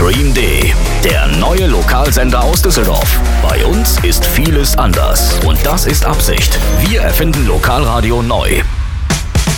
Stream.de, der neue Lokalsender aus Düsseldorf. Bei uns ist vieles anders und das ist Absicht. Wir erfinden Lokalradio neu.